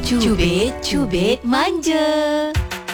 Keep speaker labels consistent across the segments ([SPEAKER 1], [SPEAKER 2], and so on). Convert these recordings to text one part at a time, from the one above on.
[SPEAKER 1] Cubit manja.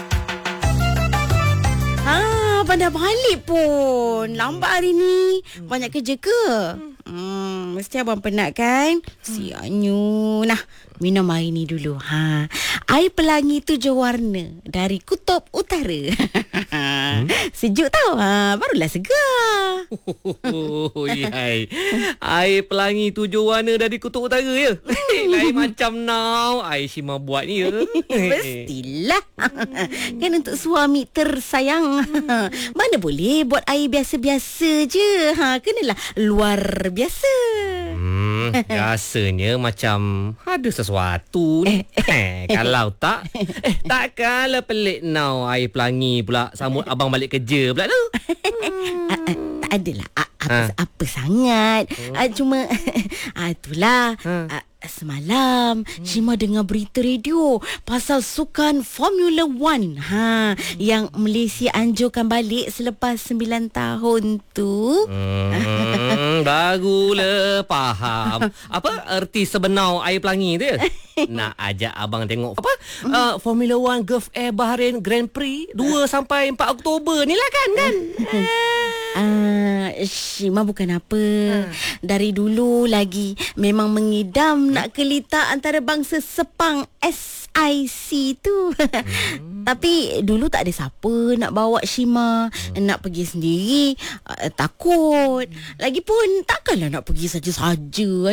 [SPEAKER 2] Pandai balik pun. Lambat hari ni. Banyak kerja ke? Mesti abang penat kan? Siapnya. Nah, minum air ni dulu. Air pelangi 7 warna dari Kutub Utara. Sejuk tau. Barulah segar.
[SPEAKER 3] Yai. Air pelangi 7 warna dari Kutub Utara ya. Lain macam now air Shima buat ni ya.
[SPEAKER 2] Mestilah. Kan untuk suami tersayang. Mana boleh buat air biasa-biasa je. Kenalah luar biasa.
[SPEAKER 3] Rasanya macam ada sesuatu ni. Kalau tak, takkanlah pelik now air pelangi pula sambut abang balik kerja pula tu.
[SPEAKER 2] Tak adalah apa sangat. Cuma itulah. Semalam Shima dengar berita radio pasal sukan Formula 1 yang Malaysia anjurkan balik selepas 9 tahun tu.
[SPEAKER 3] Barulah faham apa erti sebenar air pelangi tu ya. Nak ajak abang tengok apa Formula 1 Gulf Air Bahrain Grand Prix 2 sampai 4 Oktober ni lah kan.
[SPEAKER 2] Shima bukan apa. Dari dulu lagi memang mengidam nak kelita antara bangsa Sepang SIC tu. Tapi dulu tak ada siapa nak bawa Shima. Nak pergi sendiri takut. Lagipun takkanlah nak pergi saja-saja